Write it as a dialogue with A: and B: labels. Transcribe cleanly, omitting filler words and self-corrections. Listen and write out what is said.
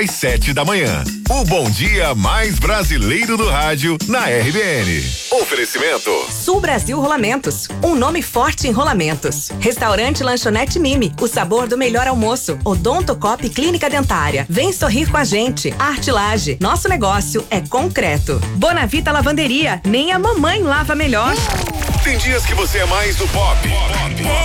A: às 7 da manhã. O bom dia mais brasileiro do rádio na RBN. Oferecimento
B: Sul Brasil Rolamentos, um nome forte em rolamentos. Restaurante Lanchonete Mimi, o sabor do melhor almoço. Odontocop Clínica Dentária. Vem sorrir com a gente. Arte Laje, nosso negócio é concreto. Bonavita Lavanderia, nem a mamãe lava melhor.
A: Tem dias que você é mais do pop.